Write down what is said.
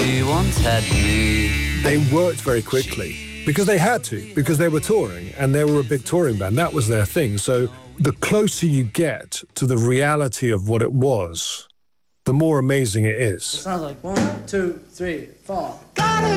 She once had me. They worked very quickly because they had to, because they were touring and they were a big touring band. That was their thing. So the closer you get to the reality of what it was, the more amazing it is. It sounds like 1, 2, 3, 4. Gotta